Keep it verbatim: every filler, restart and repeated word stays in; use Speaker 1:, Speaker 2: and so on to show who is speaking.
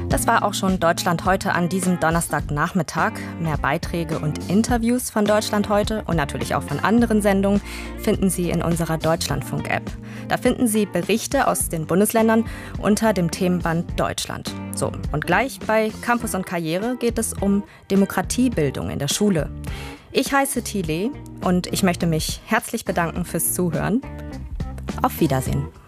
Speaker 1: Das war auch schon Deutschland heute an diesem Donnerstagnachmittag. Mehr Beiträge und Interviews von Deutschland heute und natürlich auch von anderen Sendungen finden Sie in unserer Deutschlandfunk-App. Da finden Sie Berichte aus den Bundesländern unter dem Themenband Deutschland. So, und gleich bei Campus und Karriere geht es um Demokratiebildung in der Schule. Ich heiße Thile und ich möchte mich herzlich bedanken fürs Zuhören. Auf Wiedersehen.